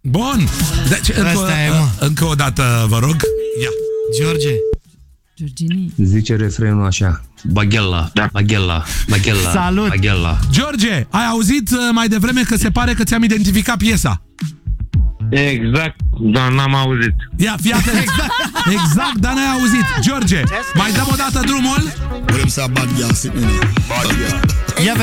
Bun. Deci, încă o dată, vă rog. Ia. George. Georgini. Zice refrenul așa. Baghella, baghella, baghella. Salut. Baghella. George, ai auzit mai devreme că se pare că ți-am identificat piesa. Exact, dar n-am auzit. Ia, fii atent. Exact, dar n-ai auzit. George, mai dăm o dată drumul. What them say bad girl sitting in it? Bad girl.